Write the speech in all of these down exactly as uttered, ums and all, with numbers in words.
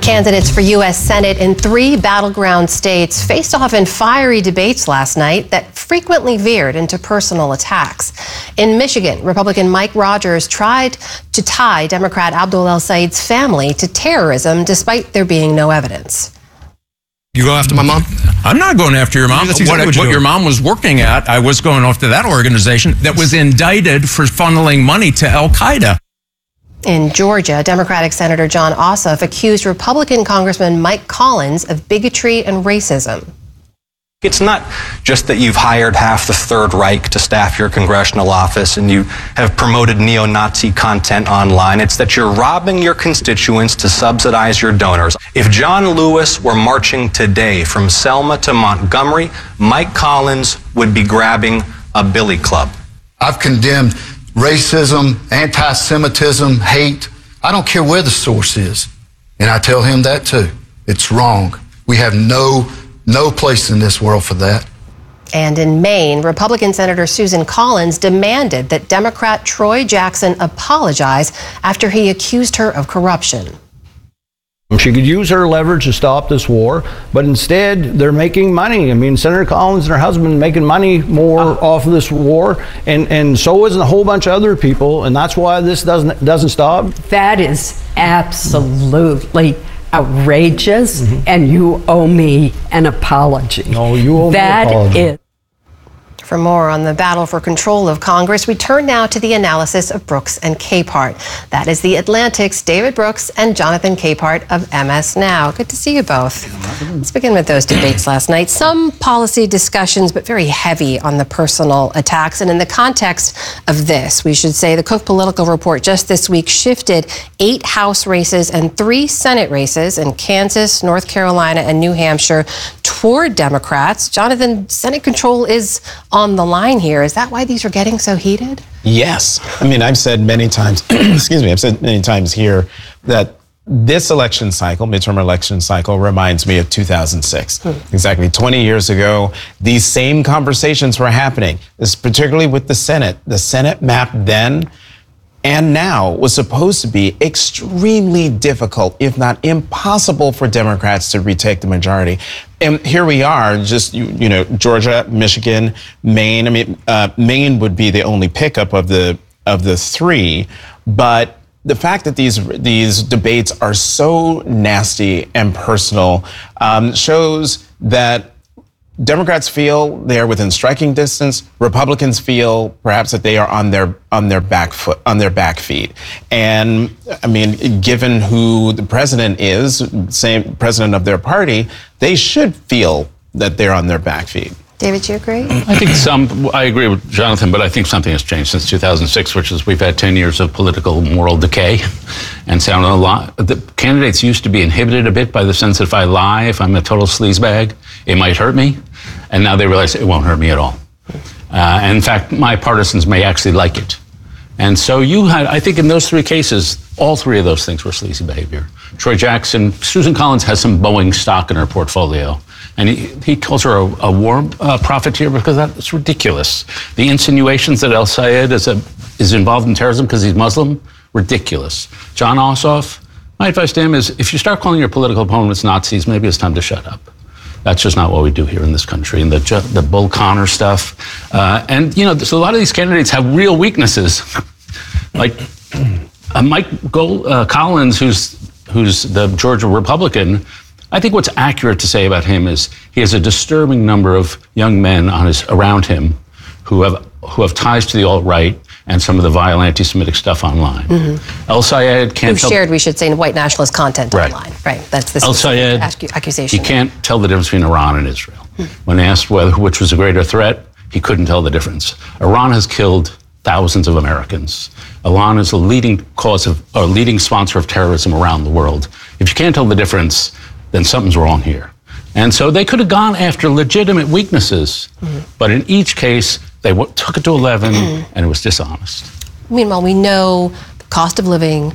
Candidates for U S Senate in three battleground states faced off in fiery debates last night that frequently veered into personal attacks. In Michigan, Republican Mike Rogers tried to tie Democrat Abdul El-Sayed's family to terrorism despite there being no evidence. You go after my mom? I'm not going after your mom. That's exactly what what, what your mom was working at, I was going after that organization that was indicted for funneling money to Al-Qaeda. In Georgia, Democratic Senator Jon Ossoff accused Republican Congressman Mike Collins of bigotry and racism. It's not just that you've hired half the Third Reich to staff your congressional office and you have promoted neo-Nazi content online. It's that you're robbing your constituents to subsidize your donors. If John Lewis were marching today from Selma to Montgomery, Mike Collins would be grabbing a billy club. I've condemned racism, anti-Semitism, hate. I don't care where the source is. And I tell him that too. It's wrong. We have no, no place in this world for that. And in Maine, Republican Senator Susan Collins demanded that Democrat Troy Jackson apologize after he accused her of corruption. She could use her leverage to stop this war, but instead they're making money. I mean, Senator Collins and her husband are making money more uh, off of this war, and, and so is a whole bunch of other people, and that's why this doesn't doesn't stop. That is absolutely outrageous, mm-hmm. and you owe me an apology. No, you owe that me an apology. Is For more on the battle for control of Congress, we turn now to the analysis of Brooks and Capehart. That is The Atlantic's David Brooks and Jonathan Capehart of M S Now. Good to see you both. Let's begin with those debates last night. Some policy discussions, but very heavy on the personal attacks. And in the context of this, we should say the Cook Political Report just this week shifted eight House races and three Senate races in Kansas, North Carolina, and New Hampshire toward Democrats. Jonathan, Senate control is on the line here. Is that why these are getting so heated? Yes. I mean, I've said many times, excuse me, I've said many times here that this election cycle, midterm election cycle, reminds me of two thousand six. Hmm. Exactly twenty years ago, these same conversations were happening, this particularly with the Senate. The Senate map then and now was supposed to be extremely difficult, if not impossible, for Democrats to retake the majority. And here we are, just, you, you know, Georgia, Michigan, Maine. I mean, uh, Maine would be the only pickup of the of the three. But the fact that these these debates are so nasty and personal um, shows that Democrats feel they are within striking distance. Republicans feel perhaps that they are on their on their back foot, on their back feet. And I mean, given who the president is, same president of their party, they should feel that they're on their back feet. David, you agree? I think some, I agree with Jonathan, but I think something has changed since two thousand six, which is we've had ten years of political moral decay. And sound a lot, the candidates used to be inhibited a bit by the sense that if I lie, if I'm a total sleazebag, it might hurt me. And now they realize it won't hurt me at all. Uh, and in fact, my partisans may actually like it. And so you had, I think in those three cases, all three of those things were sleazy behavior. Troy Jackson, Susan Collins has some Boeing stock in her portfolio. And he, he calls her a, a war uh, profiteer because that's ridiculous. The insinuations that El-Sayed is, a, is involved in terrorism because he's Muslim, ridiculous. Jon Ossoff, my advice to him is if you start calling your political opponents Nazis, maybe it's time to shut up. That's just not what we do here in this country. And the the Bull Connor stuff. Uh, and, you know, so a lot of these candidates have real weaknesses. Like uh, Mike Gold, uh, Collins, who's who's the Georgia Republican, I think what's accurate to say about him is he has a disturbing number of young men on his around him who have who have ties to the alt-right and some of the vile anti-Semitic stuff online. Mm-hmm. El-Sayed can't Who've tell... shared, we should say, white nationalist content right. online. Right. That's the El-Sayed, accusation. He can't tell the difference between Iran and Israel. Mm-hmm. When asked whether which was a greater threat, he couldn't tell the difference. Iran has killed thousands of Americans. Iran is a leading cause of, or leading sponsor of terrorism around the world. If you can't tell the difference, then something's wrong here. And so they could have gone after legitimate weaknesses, mm-hmm. but in each case, they w- took it to eleven, and it was dishonest. Meanwhile, we know the cost of living,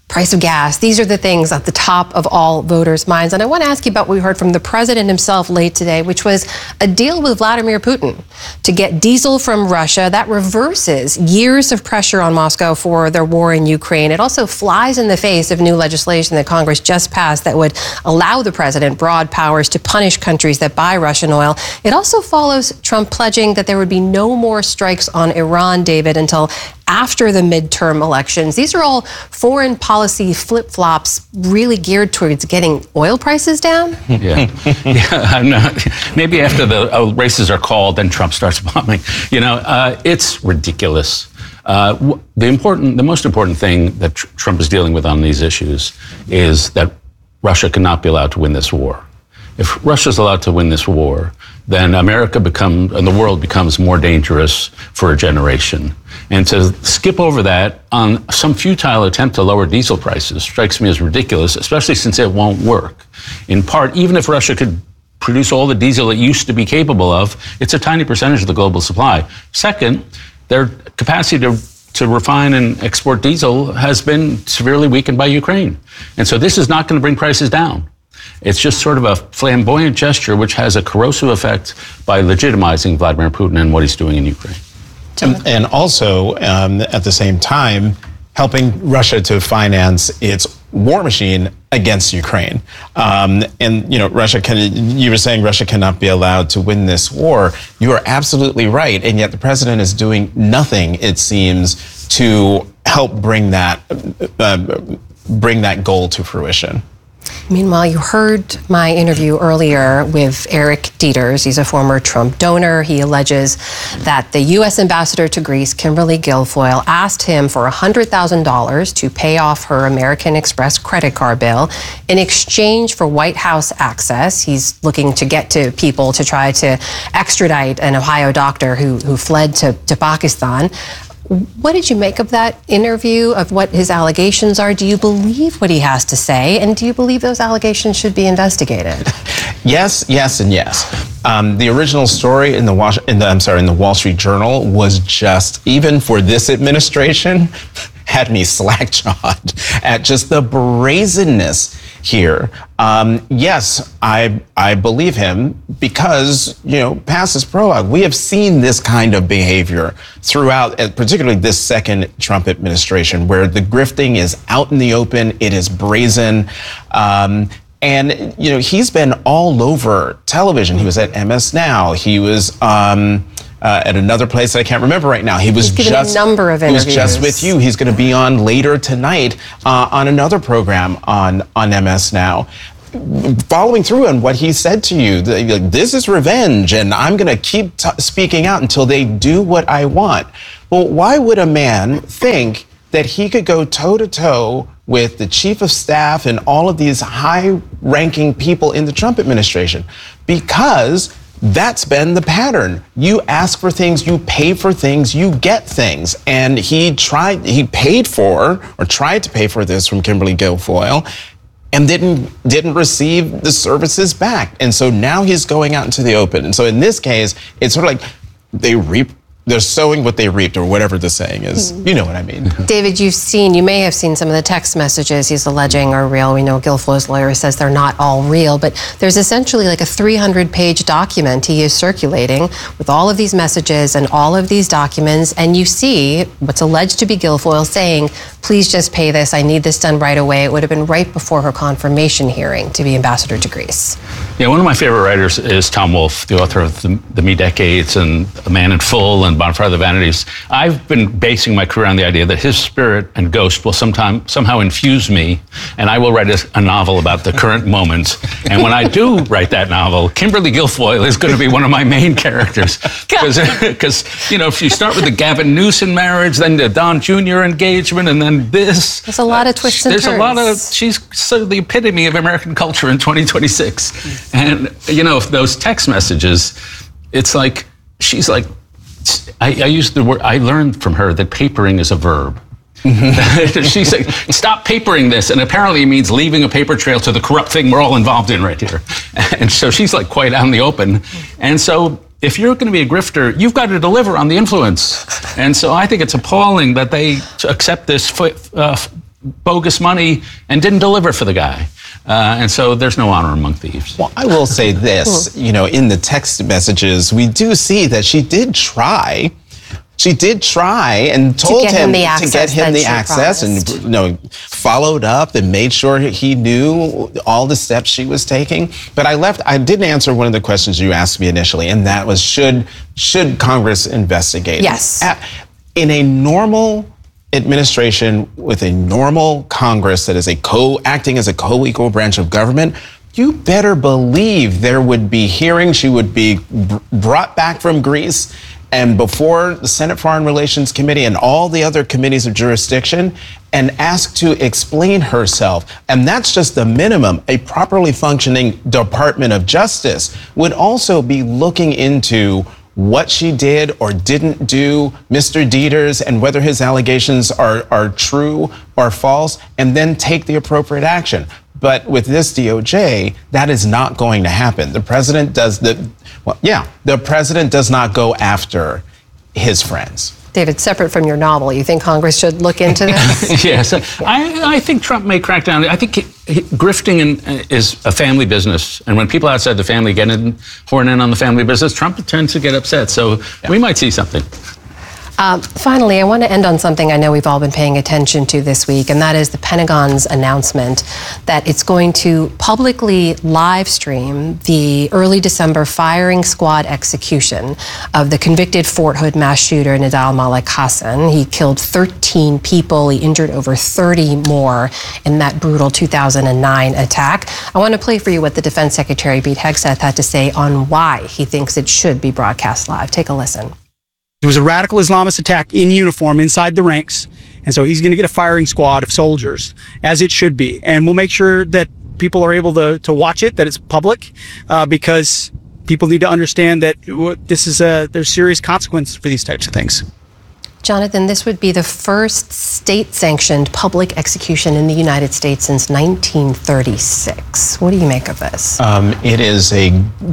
price of gas. These are the things at the top of all voters' minds. And I want to ask you about what we heard from the president himself late today, which was a deal with Vladimir Putin to get diesel from Russia. That reverses years of pressure on Moscow for their war in Ukraine. It also flies in the face of new legislation that Congress just passed that would allow the president broad powers to punish countries that buy Russian oil. It also follows Trump pledging that there would be no more strikes on Iran, David, until after the midterm elections. These are all foreign policy flip-flops really geared towards getting oil prices down? Yeah, yeah I'm not, maybe after the uh, races are called, then Trump starts bombing. You know, uh, it's ridiculous. Uh, w- the important, the most important thing that tr- Trump is dealing with on these issues is that Russia cannot be allowed to win this war. If Russia's allowed to win this war, then America becomes, and the world becomes more dangerous for a generation. And to skip over that on some futile attempt to lower diesel prices strikes me as ridiculous, especially since it won't work. In part, even if Russia could produce all the diesel it used to be capable of, it's a tiny percentage of the global supply. Second, their capacity to to refine and export diesel has been severely weakened by Ukraine. And so this is not going to bring prices down. It's just sort of a flamboyant gesture which has a corrosive effect by legitimizing Vladimir Putin and what he's doing in Ukraine. And, and also, um, at the same time, helping Russia to finance its war machine against Ukraine. Um, and, you know, Russia can, you were saying Russia cannot be allowed to win this war. You are absolutely right. And yet the president is doing nothing, it seems, to help bring that, uh, bring that goal to fruition. Meanwhile, you heard my interview earlier with Eric Dieters. He's a former Trump donor. He alleges that the U S ambassador to Greece, Kimberly Guilfoyle, asked him for one hundred thousand dollars to pay off her American Express credit card bill in exchange for White House access. He's looking to get to people to try to extradite an Ohio doctor who, who fled to, to Pakistan. What did you make of that interview, of what his allegations are? Do you believe what he has to say? And do you believe those allegations should be investigated? Yes, yes, and yes. Um, the original story in the, Was- in the I'm sorry, in the Wall Street Journal was just, even for this administration, had me slack-jawed at just the brazenness here. Um, yes, I I believe him because, you know, past is prologue. We have seen this kind of behavior throughout, particularly this second Trump administration, where the grifting is out in the open, it is brazen. Um, and, you know, he's been all over television. He was at M S Now. He was um, uh, at another place that I can't remember right now. He was He's given just a number of interviews. He was just with you. He's going to be on later tonight uh, on another program on, on M S Now. Following through on what he said to you, the, like, this is revenge, and I'm going to keep t- speaking out until they do what I want. Well, why would a man think that he could go toe-to-toe with the chief of staff and all of these high-ranking people in the Trump administration? Because that's been the pattern. You ask for things, you pay for things, you get things. And he tried, he paid for, or tried to pay for this from Kimberly Guilfoyle, and didn't didn't receive the services back. And so now he's going out into the open. And so in this case, it's sort of like they reap, they're sowing what they reaped, or whatever the saying is. You know what I mean. David, you've seen, you may have seen some of the text messages he's alleging are real. We know Guilfoyle's lawyer says they're not all real, but there's essentially like a three hundred page document he is circulating with all of these messages and all of these documents. And you see what's alleged to be Guilfoyle saying, please just pay this. I need this done right away. It would have been right before her confirmation hearing to be ambassador to Greece. Yeah, one of my favorite writers is Tom Wolfe, the author of The, the Me Decades and A Man in Full and Bonfire of the Vanities. I've been basing my career on the idea that his spirit and ghost will sometime somehow infuse me, and I will write a, a novel about the current moment. And when I do write that novel, Kimberly Guilfoyle is going to be one of my main characters. Because, you know, if you start with the Gavin Newsom marriage, then the Don Junior engagement, and then this. There's a lot of twists and There's turns. a lot of, she's so the epitome of American culture in twenty twenty-six. And, you know, those text messages, it's like, she's like, I, I used the word, I learned from her that papering is a verb. She said, stop papering this. And apparently it means leaving a paper trail to the corrupt thing we're all involved in right here. And so she's like quite out in the open. And so if you're going to be a grifter, you've got to deliver on the influence. And so I think it's appalling that they accept this uh, bogus money and didn't deliver for the guy. Uh, and so there's no honor among thieves. Well, I will say this, you know, in the text messages, we do see that she did try. She did try and told to get him, him the to access get him that the she access promised. and, you know, followed up and made sure he knew all the steps she was taking. But I left, I didn't answer one of the questions you asked me initially, and that was, should, should Congress investigate? Yes. At, in a normal administration with a normal Congress that is a co acting as a co-equal branch of government, you better believe there would be hearings. She would be br- brought back from Greece and before the Senate Foreign Relations Committee and all the other committees of jurisdiction and asked to explain herself. And that's just the minimum. A properly functioning Department of Justice would also be looking into what she did or didn't do, Mister Dieters, and whether his allegations are, are true or false, and then take the appropriate action. But with this D O J, that is not going to happen. The president does the, well, yeah, the president does not go after his friends. David, separate from your novel, you think Congress should look into this? Yes, I, I think Trump may crack down. I think he, he, grifting in, is a family business, and when people outside the family get in, horn in on the family business, Trump tends to get upset. So yeah. we might see something. Um, finally, I want to end on something I know we've all been paying attention to this week, and that is the Pentagon's announcement that it's going to publicly live stream the early December firing squad execution of the convicted Fort Hood mass shooter Nidal Malik Hassan. He killed thirteen people. He injured over thirty more in that brutal two thousand nine attack. I want to play for you what the Defense Secretary Pete Hegseth had to say on why he thinks it should be broadcast live. Take a listen. It was a radical Islamist attack in uniform inside the ranks. And so he's going to get a firing squad of soldiers, as it should be. And we'll make sure that people are able to, to watch it, that it's public, uh, because people need to understand that this is a, there's serious consequences for these types of things. Jonathan, this would be the first state-sanctioned public execution in the United States since nineteen thirty-six. What do you make of this? Um, it is a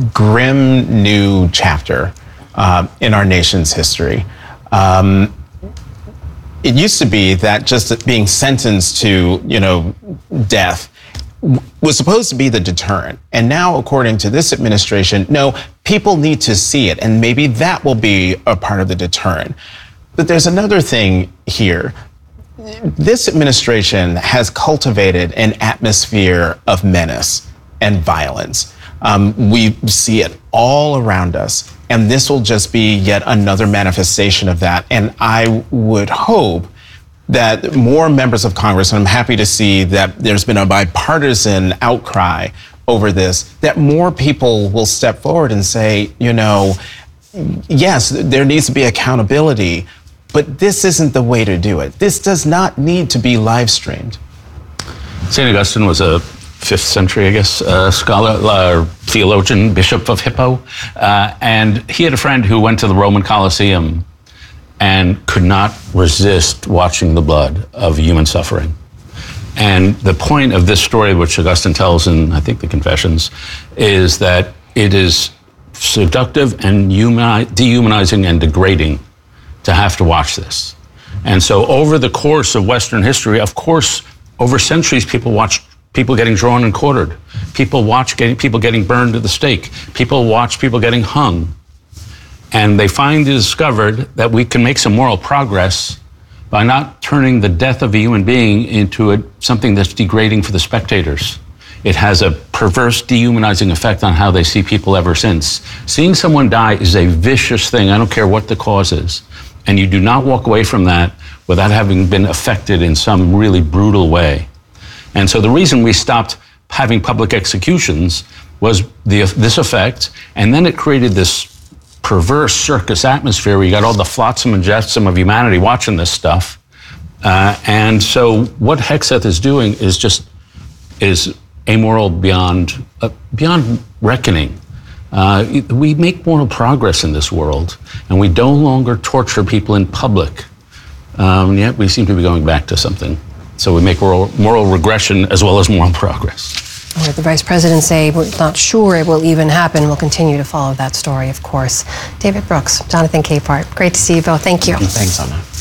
grim new chapter Uh, in our nation's history. Um, it used to be that just being sentenced to, you know, death was supposed to be the deterrent. And now, according to this administration, no, people need to see it, and maybe that will be a part of the deterrent. But there's another thing here. This administration has cultivated an atmosphere of menace and violence. Um, we see it all around us. And this will just be yet another manifestation of that. And I would hope that more members of Congress, and I'm happy to see that there's been a bipartisan outcry over this, that more people will step forward and say, you know, yes, there needs to be accountability, but this isn't the way to do it. This does not need to be live streamed. Saint Augustine was a fifth century, I guess, uh, scholar, uh, theologian, bishop of Hippo. Uh, and he had a friend who went to the Roman Colosseum and could not resist watching the blood of human suffering. And the point of this story, which Augustine tells in, I think, the Confessions, is that it is seductive and humani- dehumanizing and degrading to have to watch this. And so over the course of Western history, of course, over centuries, people watched people getting drawn and quartered. People watch getting, people getting burned at the stake. People watch people getting hung. And they finally discovered that we can make some moral progress by not turning the death of a human being into a, something that's degrading for the spectators. It has a perverse, dehumanizing effect on how they see people ever since. Seeing someone die is a vicious thing. I don't care what the cause is. And you do not walk away from that without having been affected in some really brutal way. And so the reason we stopped having public executions was the, this effect, and then it created this perverse circus atmosphere where you got all the flotsam and jetsam of humanity watching this stuff. Uh, and so what Hegseth is doing is just is amoral beyond uh, beyond reckoning. Uh, we make moral progress in this world, and we no longer torture people in public. Um, yet we seem to be going back to something. So we make moral, moral regression as well as moral progress. Or the Vice President say we're not sure it will even happen. We'll continue to follow that story, of course. David Brooks, Jonathan Capehart, great to see you both. Thank you. Thanks, Anna.